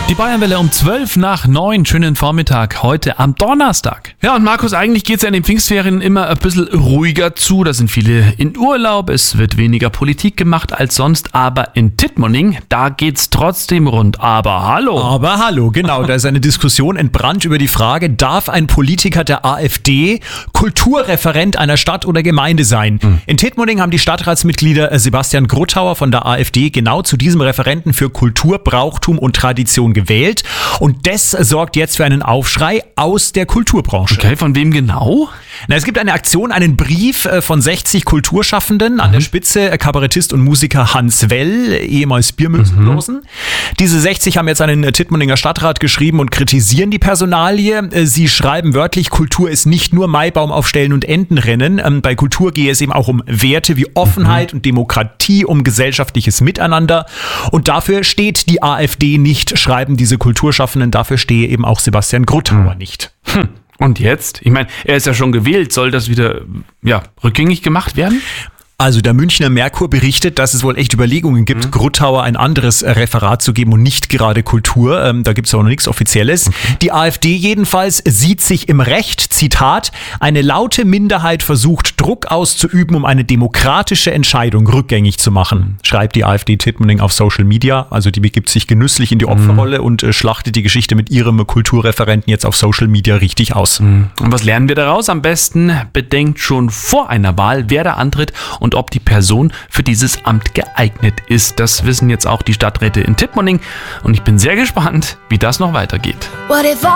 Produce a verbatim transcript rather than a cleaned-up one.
Die Bayernwelle um zwölf nach neun. Schönen Vormittag heute am Donnerstag. Ja, und Markus, eigentlich geht es ja in den Pfingstferien immer ein bisschen ruhiger zu. Da sind viele in Urlaub, es wird weniger Politik gemacht als sonst. Aber in Tittmoning, da geht's trotzdem rund. Aber hallo. Aber hallo, genau. Da ist eine Diskussion entbrannt über die Frage, darf ein Politiker der AfD Kulturreferent einer Stadt oder Gemeinde sein? Mhm. In Tittmoning haben die Stadtratsmitglieder Sebastian Gruttauer von der AfD genau zu diesem Referenten für Kultur, Brauchtum und Tradition gewählt. Und das sorgt jetzt für einen Aufschrei aus der Kulturbranche. Okay, von wem genau? Na, es gibt eine Aktion, einen Brief von sechzig Kulturschaffenden, an mhm. der Spitze Kabarettist und Musiker Hans Well, ehemals Biermühlenblosen. Mhm. Diese sechzig haben jetzt an den Tittmoninger Stadtrat geschrieben und kritisieren die Personalie. Sie schreiben wörtlich, Kultur ist nicht nur Maibaum aufstellen und Entenrennen. Bei Kultur gehe es eben auch um Werte wie Offenheit mhm. und Demokratie, um gesellschaftliches Miteinander. Und dafür steht die AfD nicht, schreiben diese Kulturschaffenden, dafür stehe eben auch Sebastian Gruttauer mhm. nicht. Hm. Und jetzt? Ich meine, er ist ja schon gewählt. Soll das wieder ja, rückgängig gemacht werden? Also der Münchner Merkur berichtet, dass es wohl echt Überlegungen gibt, mhm. Gruttauer ein anderes Referat zu geben und nicht gerade Kultur. Ähm, da gibt es auch noch nichts Offizielles. Okay. Die AfD jedenfalls sieht sich im Recht, Zitat, eine laute Minderheit versucht, Druck auszuüben, um eine demokratische Entscheidung rückgängig zu machen, schreibt die AfD Tittmoning auf Social Media. Also die begibt sich genüsslich in die Opferrolle mhm. und äh, schlachtet die Geschichte mit ihrem Kulturreferenten jetzt auf Social Media richtig aus. Mhm. Und was lernen wir daraus? Am besten bedenkt schon vor einer Wahl, wer da antritt und ob die Person für dieses Amt geeignet ist. Das wissen jetzt auch die Stadträte in Tittmoning und ich bin sehr gespannt, wie das noch weitergeht. What if